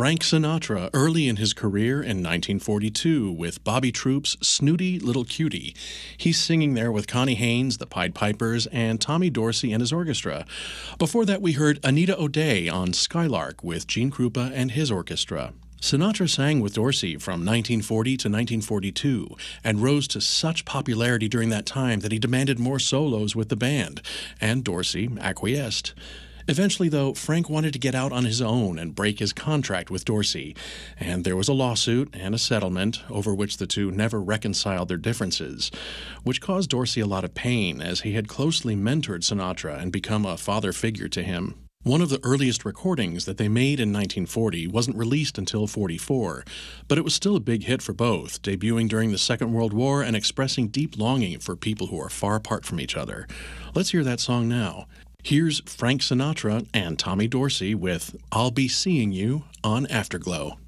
Frank Sinatra early in his career in 1942 with Bobby Troupe's Snooty Little Cutie. He's singing there with Connie Haynes, the Pied Pipers, and Tommy Dorsey and his orchestra. Before that, we heard Anita O'Day on Skylark with Gene Krupa and his orchestra. Sinatra sang with Dorsey from 1940 to 1942 and rose to such popularity during that time that he demanded more solos with the band, and Dorsey acquiesced. Eventually, though, Frank wanted to get out on his own and break his contract with Dorsey, and there was a lawsuit and a settlement over which the two never reconciled their differences, which caused Dorsey a lot of pain as he had closely mentored Sinatra and become a father figure to him. One of the earliest recordings that they made in 1940 wasn't released until '44, but it was still a big hit for both, debuting during the Second World War and expressing deep longing for people who are far apart from each other. Let's hear that song now. Here's Frank Sinatra and Tommy Dorsey with I'll Be Seeing You on Afterglow.